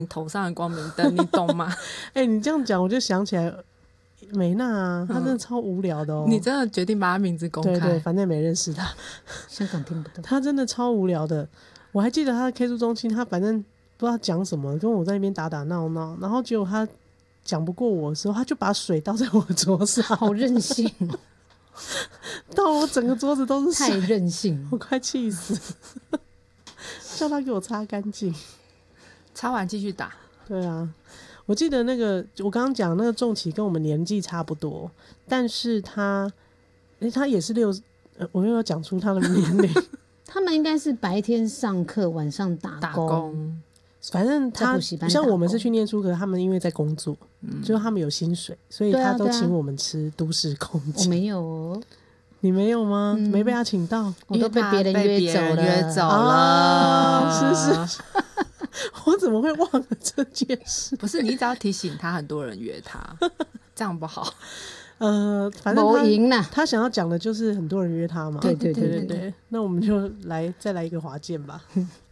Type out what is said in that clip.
头上的光明灯，你懂吗？ 你这样讲我就想起来美娜啊，她真的超无聊的哦。 你真的决定把她名字公开？ 对对，反正也没认识她。 香港听不懂。 她真的超无聊的。我还记得她的 K 书中心，她反正不知道讲什么，跟我在那边打打闹闹，然后结果她讲不过我的时候，她就把水倒在我桌上， 好任性哦！ 倒我整个桌子都是水， 太任性了， 我快气死！叫她给我擦干净。 擦完继续打。 对啊，我记得那个我刚刚讲那个仲琪跟我们年纪差不多，但是他也是我又要讲出他的年龄。 他们应该是白天上课，晚上打工。 反正他像我们是去念书，可是他们因为在工作，就是他们有薪水，所以他都请我们吃都市空间。 我没有哦。 你没有吗？没被他请到？ 我都被别人约走了。 啊，是。我怎么会忘了这件事？ 不是，你只要提醒他，很多人约他，这样不好。 反正他想要讲的就是很多人约他嘛。 对， 那我们就再来一个滑剑吧。